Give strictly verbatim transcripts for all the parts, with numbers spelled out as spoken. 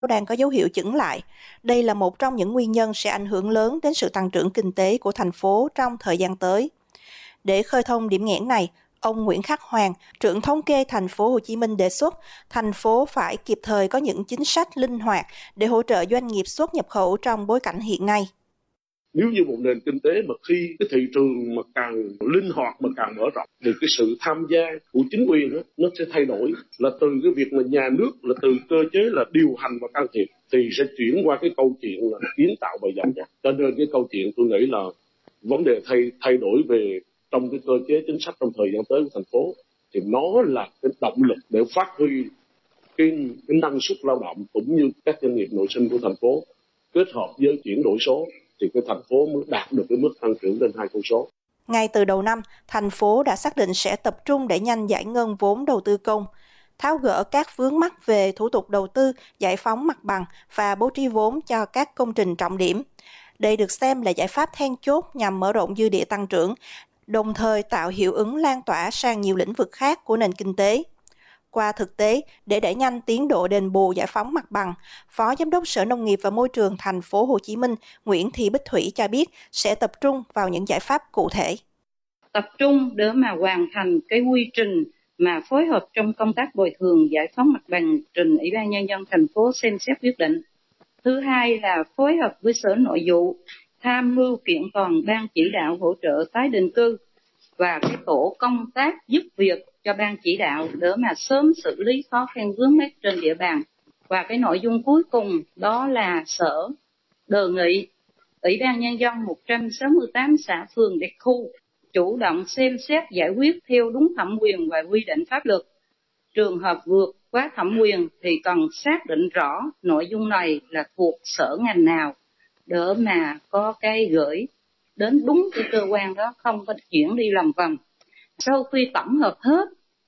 đang có dấu hiệu chững lại. Đây là một trong những nguyên nhân sẽ ảnh hưởng lớn đến sự tăng trưởng kinh tế của thành phố trong thời gian tới. Để khơi thông điểm nghẽn này, ông Nguyễn Khắc Hoàng, trưởng thống kê thành phố Hồ Chí Minh đề xuất thành phố phải kịp thời có những chính sách linh hoạt để hỗ trợ doanh nghiệp xuất nhập khẩu trong bối cảnh hiện nay. Nếu như một nền kinh tế mà khi cái thị trường mà càng linh hoạt mà càng mở rộng thì cái sự tham gia của chính quyền đó, nó sẽ thay đổi, là từ cái việc mà nhà nước là từ cơ chế là điều hành và can thiệp thì sẽ chuyển qua cái câu chuyện là kiến tạo và giảm giá. Cho nên cái câu chuyện tôi nghĩ là vấn đề thay thay đổi về trong cái cơ chế chính sách trong thời gian tới của thành phố thì nó là cái động lực để phát huy cái, cái năng suất lao động cũng như các doanh nghiệp nội sinh của thành phố kết hợp với chuyển đổi số thì cái thành phố mới đạt được cái mức tăng trưởng lên hai con số. Ngay từ đầu năm, thành phố đã xác định sẽ tập trung đẩy nhanh giải ngân vốn đầu tư công, tháo gỡ các vướng mắc về thủ tục đầu tư, giải phóng mặt bằng và bố trí vốn cho các công trình trọng điểm. Đây được xem là giải pháp then chốt nhằm mở rộng dư địa tăng trưởng, đồng thời tạo hiệu ứng lan tỏa sang nhiều lĩnh vực khác của nền kinh tế. Qua thực tế, để đẩy nhanh tiến độ đền bù giải phóng mặt bằng, Phó Giám đốc Sở Nông nghiệp và Môi trường thành phố Hồ Chí Minh Nguyễn Thị Bích Thủy cho biết sẽ tập trung vào những giải pháp cụ thể. Tập trung để mà hoàn thành cái quy trình mà phối hợp trong công tác bồi thường giải phóng mặt bằng trình Ủy ban Nhân dân thành phố xem xét quyết định. Thứ hai là phối hợp với Sở Nội vụ tham mưu kiện toàn ban chỉ đạo hỗ trợ tái định cư và cái tổ công tác giúp việc cho ban chỉ đạo để mà sớm xử lý khó khăn vướng mắc trên địa bàn. Và cái nội dung cuối cùng đó là Sở đề nghị Ủy ban Nhân dân một trăm sáu mươi tám xã phường đặc khu chủ động xem xét giải quyết theo đúng thẩm quyền và quy định pháp luật. Trường hợp vượt quá thẩm quyền thì cần xác định rõ nội dung này là thuộc sở ngành nào để mà có cái gửi đến đúng cái cơ quan đó, không có chuyển đi lòng vòng. Sau khi tổng hợp hết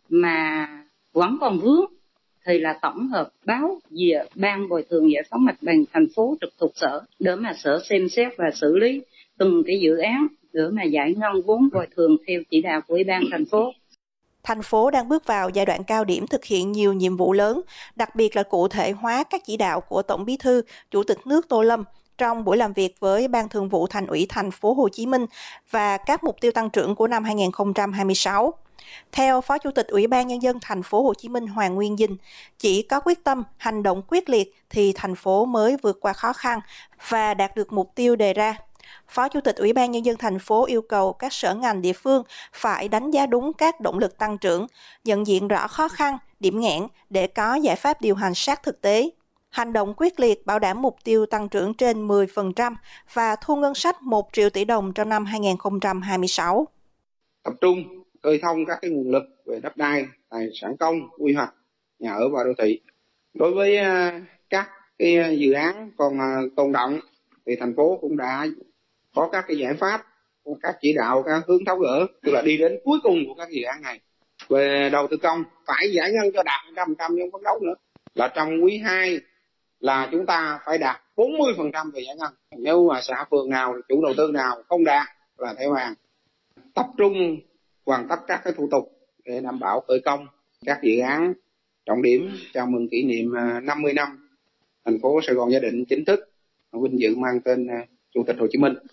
mà vẫn còn vướng thì là tổng hợp báo về ban bồi thường giải phóng mặt bằng thành phố trực thuộc sở để mà sở xem xét và xử lý từng cái dự án để mà giải ngân vốn bồi thường theo chỉ đạo của Ủy ban thành phố. Thành phố đang bước vào giai đoạn cao điểm thực hiện nhiều nhiệm vụ lớn, đặc biệt là cụ thể hóa các chỉ đạo của Tổng Bí thư, Chủ tịch nước Tô Lâm trong buổi làm việc với Ban Thường vụ Thành ủy Thành phố Hồ Chí Minh và các mục tiêu tăng trưởng của năm hai không hai sáu. Theo Phó Chủ tịch Ủy ban Nhân dân Thành phố Hồ Chí Minh Hoàng Nguyên Dinh, chỉ có quyết tâm, hành động quyết liệt thì thành phố mới vượt qua khó khăn và đạt được mục tiêu đề ra. Phó Chủ tịch Ủy ban Nhân dân thành phố yêu cầu các sở ngành địa phương phải đánh giá đúng các động lực tăng trưởng, nhận diện rõ khó khăn, điểm nghẽn để có giải pháp điều hành sát thực tế. Hành động quyết liệt bảo đảm mục tiêu tăng trưởng trên mười phần trăm và thu ngân sách một triệu tỷ đồng trong năm hai không hai sáu. Tập trung khơi thông các cái nguồn lực về đất đai, tài sản công, quy hoạch, nhà ở và đô thị. Đối với các cái dự án còn tồn động thì thành phố cũng đã có các cái giải pháp, các chỉ đạo, các hướng tháo gỡ, tức là đi đến cuối cùng của các dự án này. Về đầu tư công phải giải ngân cho đạt một trăm phần trăm nhưng phấn đấu nữa là trong quý hai là chúng ta phải đạt bốn mươi phần trăm về giải ngân. Nếu mà xã phường nào, chủ đầu tư nào không đạt là theo hàng. Tập trung hoàn tất các cái thủ tục để đảm bảo khởi công các dự án trọng điểm chào mừng kỷ niệm năm mươi năm thành phố Sài Gòn Gia Định chính thức vinh dự mang tên Chủ tịch Hồ Chí Minh.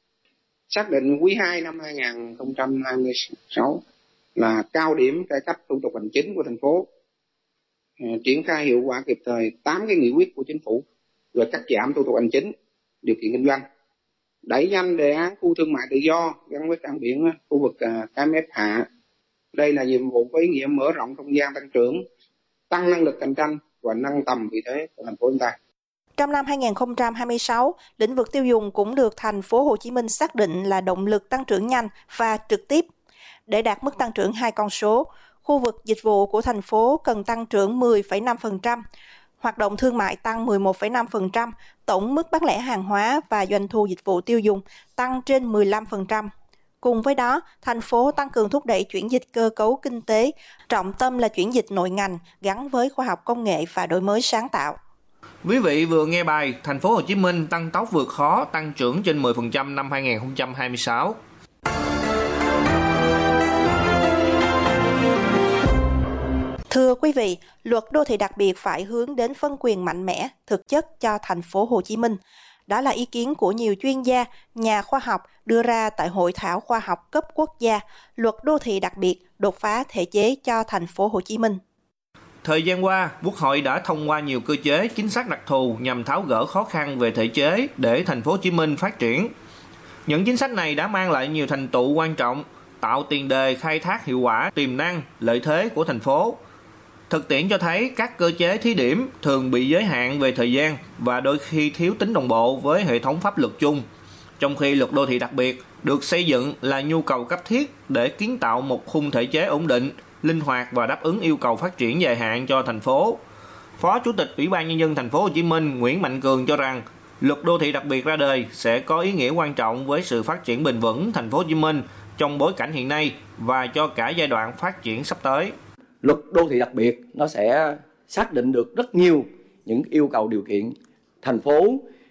Xác định quý hai năm hai không hai sáu là cao điểm cải cách thủ tục hành chính của thành phố, triển khai hiệu quả kịp thời tám cái nghị quyết của chính phủ về cắt giảm thủ tục hành chính, điều kiện kinh doanh, đẩy nhanh đề án khu thương mại tự do gắn với cảng biển khu vực Cái Mép Hạ. Đây là nhiệm vụ có ý nghĩa mở rộng không gian tăng trưởng, tăng năng lực cạnh tranh và nâng tầm vị thế của thành phố chúng ta. Trong năm hai không hai sáu, lĩnh vực tiêu dùng cũng được thành phố Hồ Chí Minh xác định là động lực tăng trưởng nhanh và trực tiếp. Để đạt mức tăng trưởng hai con số, khu vực dịch vụ của thành phố cần tăng trưởng mười phẩy năm phần trăm, hoạt động thương mại tăng mười một phẩy năm phần trăm, tổng mức bán lẻ hàng hóa và doanh thu dịch vụ tiêu dùng tăng trên mười lăm phần trăm. Cùng với đó, thành phố tăng cường thúc đẩy chuyển dịch cơ cấu kinh tế, trọng tâm là chuyển dịch nội ngành gắn với khoa học công nghệ và đổi mới sáng tạo. Quý vị vừa nghe bài Thành phố Hồ Chí Minh tăng tốc vượt khó, tăng trưởng trên mười phần trăm năm hai không hai sáu. Thưa quý vị, luật đô thị đặc biệt phải hướng đến phân quyền mạnh mẽ, thực chất cho thành phố Hồ Chí Minh. Đó là ý kiến của nhiều chuyên gia, nhà khoa học đưa ra tại Hội thảo khoa học cấp quốc gia, luật đô thị đặc biệt đột phá thể chế cho thành phố Hồ Chí Minh. Thời gian qua, Quốc hội đã thông qua nhiều cơ chế, chính sách đặc thù nhằm tháo gỡ khó khăn về thể chế để thành phố Hồ Chí Minh phát triển. Những chính sách này đã mang lại nhiều thành tựu quan trọng, tạo tiền đề khai thác hiệu quả tiềm năng, lợi thế của thành phố. Thực tiễn cho thấy các cơ chế thí điểm thường bị giới hạn về thời gian và đôi khi thiếu tính đồng bộ với hệ thống pháp luật chung, trong khi luật đô thị đặc biệt được xây dựng là nhu cầu cấp thiết để kiến tạo một khung thể chế ổn định, linh hoạt và đáp ứng yêu cầu phát triển dài hạn cho thành phố. Phó Chủ tịch Ủy ban Nhân dân thành phố Hồ Chí Minh Nguyễn Mạnh Cường cho rằng luật đô thị đặc biệt ra đời sẽ có ý nghĩa quan trọng với sự phát triển bền vững thành phố Hồ Chí Minh trong bối cảnh hiện nay và cho cả giai đoạn phát triển sắp tới. Luật đô thị đặc biệt nó sẽ xác định được rất nhiều những yêu cầu điều kiện. Thành phố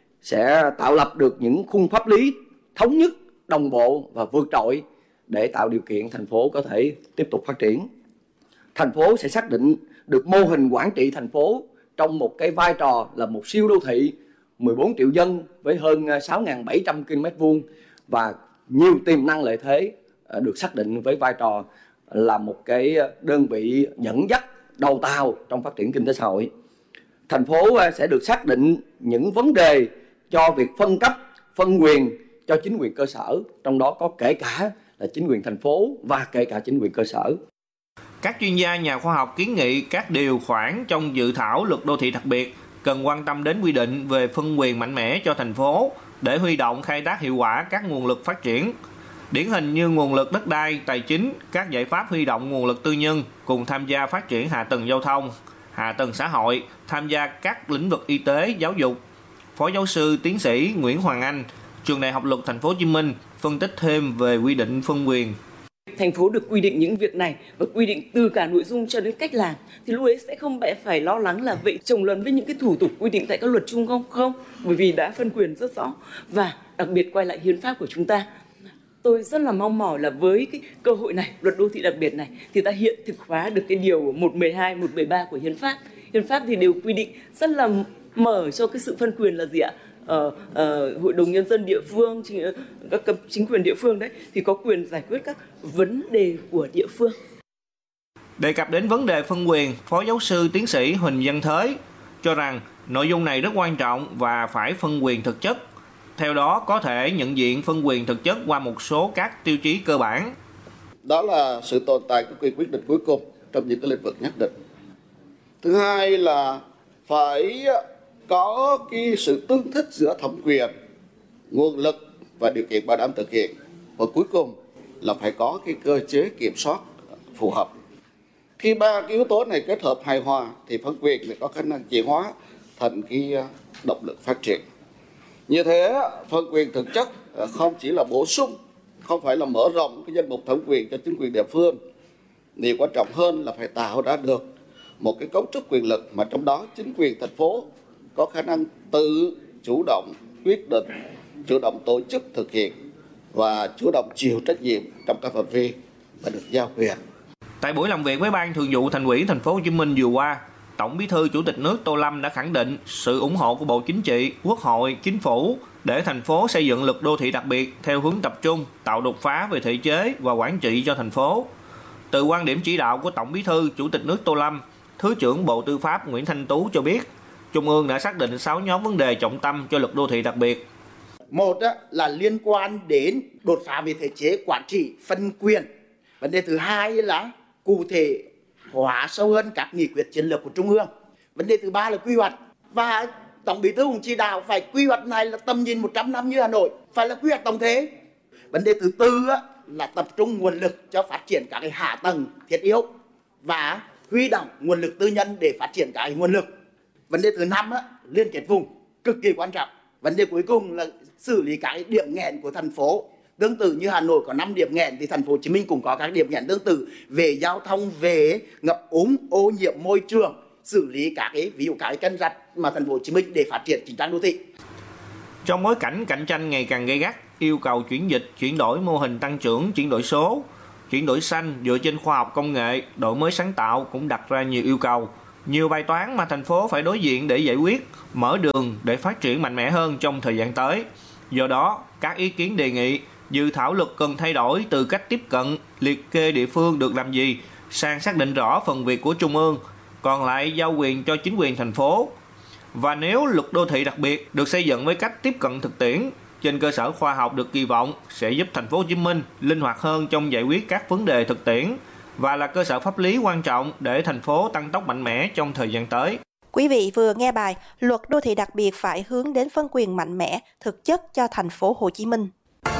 sẽ tạo lập được những khung pháp lý thống nhất, đồng bộ và vượt trội để tạo điều kiện thành phố có thể tiếp tục phát triển. Thành phố sẽ xác định được mô hình quản trị thành phố trong một cái vai trò là một siêu đô thị mười bốn triệu dân với hơn sáu nghìn bảy trăm ki lô mét vuông và nhiều tiềm năng lợi thế được xác định với vai trò là một cái đơn vị dẫn dắt đầu tàu trong phát triển kinh tế xã hội. Thành phố sẽ được xác định những vấn đề cho việc phân cấp, phân quyền cho chính quyền cơ sở, trong đó có kể cả là chính quyền thành phố và kể cả chính quyền cơ sở. Các chuyên gia nhà khoa học kiến nghị các điều khoản trong dự thảo luật đô thị đặc biệt cần quan tâm đến quy định về phân quyền mạnh mẽ cho thành phố để huy động khai thác hiệu quả các nguồn lực phát triển. Điển hình như nguồn lực đất đai, tài chính, các giải pháp huy động nguồn lực tư nhân cùng tham gia phát triển hạ tầng giao thông, hạ tầng xã hội, tham gia các lĩnh vực y tế, giáo dục. Phó giáo sư tiến sĩ Nguyễn Hoàng Anh, Trường Đại học Luật Thành phố Hồ Chí Minh phân tích thêm về quy định phân quyền. Thành phố được quy định những việc này và quy định từ cả nội dung cho đến cách làm thì lúc ấy sẽ không phải lo lắng là vậy chồng lấn với những cái thủ tục quy định tại các luật chung không không bởi vì đã phân quyền rất rõ. Và đặc biệt quay lại hiến pháp của chúng ta, tôi rất là mong mỏi là với cái cơ hội này, luật đô thị đặc biệt này thì ta hiện thực hóa được cái điều một mười hai, một mười ba của hiến pháp. Hiến pháp thì đều quy định rất là mở cho cái sự phân quyền là gì ạ? Ờ, ờ, hội đồng nhân dân địa phương, chính, các cấp chính quyền địa phương đấy thì có quyền giải quyết các vấn đề của địa phương. Đề cập đến vấn đề phân quyền, Phó giáo sư tiến sĩ Huỳnh Văn Thới cho rằng nội dung này rất quan trọng và phải phân quyền thực chất. Theo đó có thể nhận diện phân quyền thực chất qua một số các tiêu chí cơ bản. Đó là sự tồn tại của quyền quyết định cuối cùng trong những cái lĩnh vực nhất định. Thứ hai là phải có cái sự tương thích giữa thẩm quyền, nguồn lực và điều kiện bảo đảm thực hiện. Và cuối cùng là phải có cái cơ chế kiểm soát phù hợp. Khi ba cái yếu tố này kết hợp hài hòa thì phân quyền mới có khả năng chuyển hóa thành cái động lực phát triển. Như thế, phân quyền thực chất không chỉ là bổ sung, không phải là mở rộng cái danh mục thẩm quyền cho chính quyền địa phương. Điều quan trọng hơn là phải tạo ra được một cái cấu trúc quyền lực mà trong đó chính quyền thành phố có khả năng tự chủ động quyết định, chủ động tổ chức thực hiện và chủ động chịu trách nhiệm trong các phạm vi mà được giao quyền. Tại buổi làm việc với Ban Thường vụ Thành ủy Thành phố Hồ Chí Minh vừa qua, Tổng Bí thư Chủ tịch nước Tô Lâm đã khẳng định sự ủng hộ của Bộ Chính trị, Quốc hội, Chính phủ để thành phố xây dựng luật đô thị đặc biệt theo hướng tập trung, tạo đột phá về thể chế và quản trị cho thành phố. Từ quan điểm chỉ đạo của Tổng Bí thư Chủ tịch nước Tô Lâm, Thứ trưởng Bộ Tư pháp Nguyễn Thanh Tú cho biết, Trung ương đã xác định sáu nhóm vấn đề trọng tâm cho luật đô thị đặc biệt. Một là liên quan đến đột phá về thể chế, quản trị, phân quyền. Vấn đề thứ hai là cụ thể hóa sâu hơn các nghị quyết chiến lược của Trung ương. Vấn đề thứ ba là quy hoạch. Và Tổng Bí thư cũng chỉ đạo phải quy hoạch này là tầm nhìn một trăm năm như Hà Nội, phải là quy hoạch tổng thể. Vấn đề thứ tư là tập trung nguồn lực cho phát triển các cái hạ tầng thiết yếu và huy động nguồn lực tư nhân để phát triển các cái nguồn lực. Vấn đề thứ năm á, liên kết vùng cực kỳ quan trọng. Vấn đề cuối cùng là xử lý các điểm nghẽn của thành phố. Tương tự như Hà Nội có năm điểm nghẽn thì thành phố Hồ Chí Minh cũng có các điểm nghẽn tương tự về giao thông, về ngập úng, ô nhiễm môi trường, xử lý các cái ví dụ các cái kênh rạch mà thành phố Hồ Chí Minh để phát triển chỉnh trang đô thị. Trong bối cảnh cạnh tranh ngày càng gay gắt, yêu cầu chuyển dịch, chuyển đổi mô hình tăng trưởng, chuyển đổi số, chuyển đổi xanh dựa trên khoa học công nghệ, đổi mới sáng tạo cũng đặt ra nhiều yêu cầu. Nhiều bài toán mà thành phố phải đối diện để giải quyết, mở đường để phát triển mạnh mẽ hơn trong thời gian tới. Do đó, các ý kiến đề nghị dự thảo luật cần thay đổi từ cách tiếp cận, liệt kê địa phương được làm gì, sang xác định rõ phần việc của Trung ương, còn lại giao quyền cho chính quyền thành phố. Và nếu luật đô thị đặc biệt được xây dựng với cách tiếp cận thực tiễn, trên cơ sở khoa học được kỳ vọng sẽ giúp thành phố Hồ Chí Minh linh hoạt hơn trong giải quyết các vấn đề thực tiễn và là cơ sở pháp lý quan trọng để thành phố tăng tốc mạnh mẽ trong thời gian tới. Quý vị vừa nghe bài Luật đô thị đặc biệt phải hướng đến phân quyền mạnh mẽ, thực chất cho thành phố Hồ Chí Minh.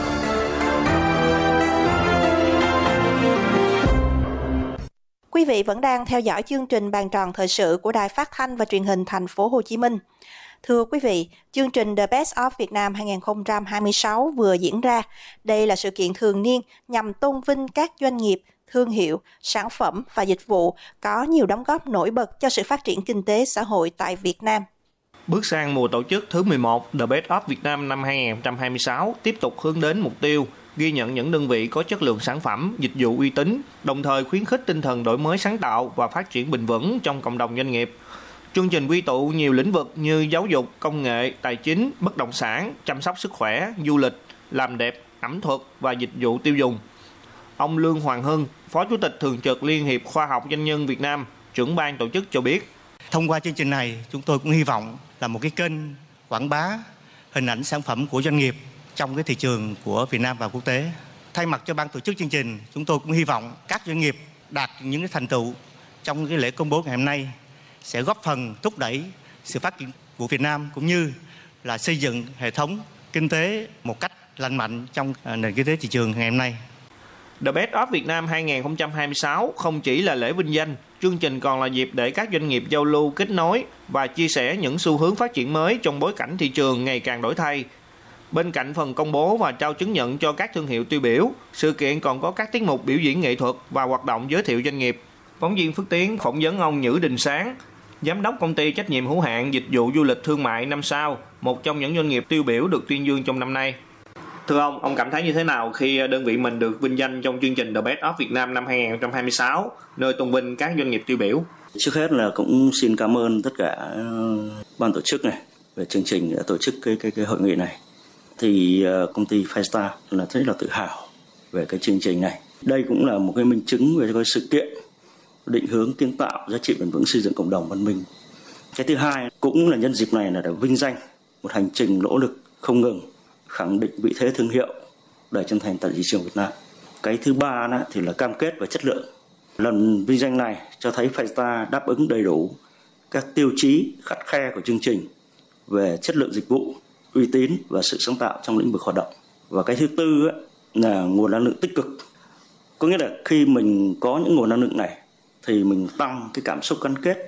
Quý vị vẫn đang theo dõi chương trình Bàn tròn thời sự của Đài Phát thanh và Truyền hình Thành phố Hồ Chí Minh. Thưa quý vị, chương trình The Best of Việt Nam hai không hai sáu vừa diễn ra. Đây là sự kiện thường niên nhằm tôn vinh các doanh nghiệp, thương hiệu, sản phẩm và dịch vụ có nhiều đóng góp nổi bật cho sự phát triển kinh tế xã hội tại Việt Nam. Bước sang mùa tổ chức thứ mười một, The Best of Việt Nam năm hai không hai sáu tiếp tục hướng đến mục tiêu ghi nhận những đơn vị có chất lượng sản phẩm, dịch vụ uy tín, đồng thời khuyến khích tinh thần đổi mới sáng tạo và phát triển bền vững trong cộng đồng doanh nghiệp. Chương trình quy tụ nhiều lĩnh vực như giáo dục, công nghệ, tài chính, bất động sản, chăm sóc sức khỏe, du lịch, làm đẹp, ẩm thực và dịch vụ tiêu dùng. Ông Lương Hoàng Hưng, Phó Chủ tịch Thường trực Liên hiệp Khoa học Doanh nhân Việt Nam, trưởng ban tổ chức cho biết. Thông qua chương trình này, chúng tôi cũng hy vọng là một cái kênh quảng bá hình ảnh sản phẩm của doanh nghiệp trong cái thị trường của Việt Nam và quốc tế. Thay mặt cho ban tổ chức chương trình, chúng tôi cũng hy vọng các doanh nghiệp đạt những cái thành tựu trong cái lễ công bố ngày hôm nay sẽ góp phần thúc đẩy sự phát triển của Việt Nam cũng như là xây dựng hệ thống kinh tế một cách lành mạnh trong nền kinh tế thị trường ngày hôm nay. The Best of Việt Nam hai không hai sáu không chỉ là lễ vinh danh, chương trình còn là dịp để các doanh nghiệp giao lưu, kết nối và chia sẻ những xu hướng phát triển mới trong bối cảnh thị trường ngày càng đổi thay. Bên cạnh phần công bố và trao chứng nhận cho các thương hiệu tiêu biểu, sự kiện còn có các tiết mục biểu diễn nghệ thuật và hoạt động giới thiệu doanh nghiệp. Phóng viên Phước Tiến phỏng vấn ông Nhữ Đình Sáng, Giám đốc Công ty Trách nhiệm hữu hạn Dịch vụ Du lịch Thương mại năm sao, một trong những doanh nghiệp tiêu biểu được tuyên dương trong năm nay. Thưa ông, ông cảm thấy như thế nào khi đơn vị mình được vinh danh trong chương trình The Best of Việt Nam năm hai không hai sáu, nơi tôn vinh các doanh nghiệp tiêu biểu? Trước hết là cũng xin cảm ơn tất cả ban tổ chức này về chương trình đã tổ chức cái cái cái hội nghị này. Thì uh, công ty Five Star là rất là tự hào về cái chương trình này. Đây cũng là một cái minh chứng về cái sự kiện định hướng kiến tạo giá trị bền vững xây dựng cộng đồng văn minh. Cái thứ hai cũng là nhân dịp này là để vinh danh một hành trình nỗ lực không ngừng khẳng định vị thế thương hiệu đầy chân thành tại thị trường Việt Nam. Cái thứ ba đó thì là cam kết về chất lượng. Lần vinh danh này cho thấy Five Star đáp ứng đầy đủ các tiêu chí khắt khe của chương trình về chất lượng dịch vụ, uy tín và sự sáng tạo trong lĩnh vực hoạt động. Và cái thứ tư ấy, là nguồn năng lượng tích cực. Có nghĩa là khi mình có những nguồn năng lượng này thì mình tăng cái cảm xúc gắn kết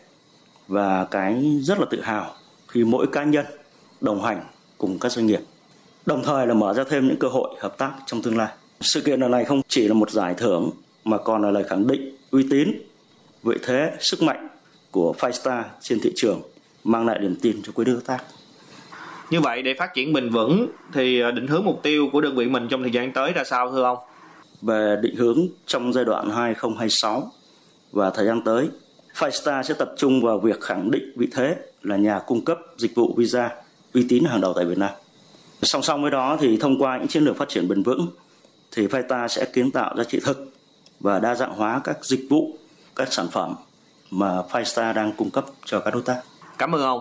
và cái rất là tự hào khi mỗi cá nhân đồng hành cùng các doanh nghiệp. Đồng thời là mở ra thêm những cơ hội hợp tác trong tương lai. Sự kiện lần này không chỉ là một giải thưởng mà còn là lời khẳng định uy tín, vị thế, sức mạnh của Five Star trên thị trường, mang lại niềm tin cho quý đối tác. Như vậy để phát triển bền vững thì định hướng mục tiêu của đơn vị mình trong thời gian tới ra sao thưa ông? Về định hướng trong giai đoạn hai không hai sáu và thời gian tới, Five Star sẽ tập trung vào việc khẳng định vị thế là nhà cung cấp dịch vụ visa uy tín hàng đầu tại Việt Nam. Song song với đó thì thông qua những chiến lược phát triển bền vững thì Five Star sẽ kiến tạo giá trị thực và đa dạng hóa các dịch vụ, các sản phẩm mà Five Star đang cung cấp cho các đối tác. Cảm ơn ông.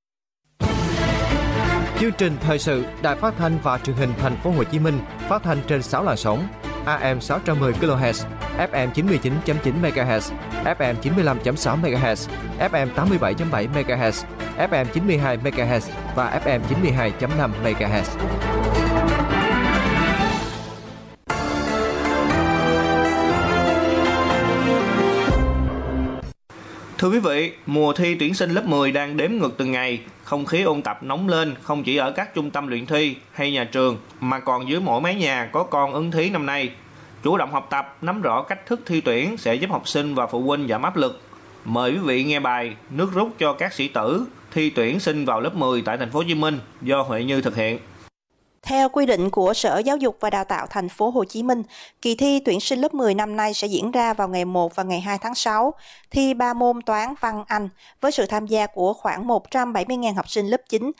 Chương trình thời sự Đài Phát thanh và Truyền hình Thành phố Hồ Chí Minh phát thanh trên sáu làn sóng: a em sáu trăm mười ki lô héc, ép em chín mươi chín chấm chín mê ga héc, ép em chín mươi lăm chấm sáu mê ga héc, ép em tám mươi bảy chấm bảy mê ga héc, ép em chín mươi hai mê ga héc và ép em chín mươi hai chấm năm mê ga héc. Thưa quý vị, mùa thi tuyển sinh lớp mười đang đếm ngược từng ngày. Không khí ôn tập nóng lên không chỉ ở các trung tâm luyện thi hay nhà trường mà còn dưới mỗi mái nhà có con ứng thí năm nay. Chủ động học tập, nắm rõ cách thức thi tuyển sẽ giúp học sinh và phụ huynh giảm áp lực. Mời quý vị nghe bài Nước rút cho các sĩ tử thi tuyển sinh vào lớp mười tại Thành phố Hồ Chí Minh do Huệ Như thực hiện. Theo quy định của Sở Giáo dục và Đào tạo Thành phố Hồ Chí Minh, kỳ thi tuyển sinh lớp mười năm nay sẽ diễn ra vào ngày một và ngày hai tháng sáu. Thi ba môn toán, văn, Anh với sự tham gia của khoảng một trăm bảy mươi nghìn học sinh lớp chín